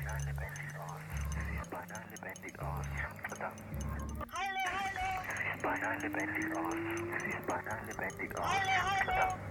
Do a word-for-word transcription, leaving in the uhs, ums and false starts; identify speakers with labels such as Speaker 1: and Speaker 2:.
Speaker 1: beinahe lebendig aus. Du siehst beinahe lebendig aus. Verdammt.
Speaker 2: Heile, heile!
Speaker 1: Du siehst beinahe lebendig aus. Du siehst beinahe lebendig aus.
Speaker 2: Heile, heile!
Speaker 1: Verdammt.